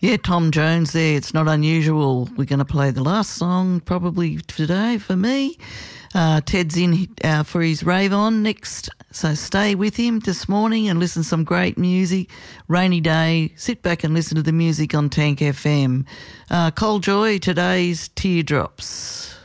Yeah, Tom Jones there. It's not unusual. We're going to play the last song probably today for me. Ted's in for his rave on next, so stay with him this morning and listen to some great music. Rainy day, sit back and listen to the music on Tank FM. Cold Joy, today's Teardrops.